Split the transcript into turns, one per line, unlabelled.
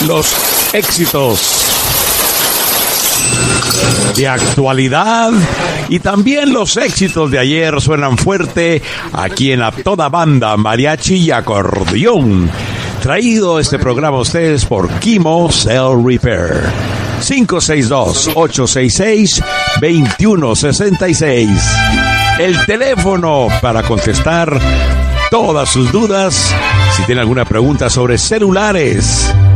los éxitos de actualidad y también los éxitos de ayer suenan fuerte aquí en A Toda Banda, Mariachi y Acordeón. Traído este programa a ustedes por Kimo Cell Repair. 562-866-2166. El teléfono para contestar todas sus dudas. Si tiene alguna pregunta sobre celulares,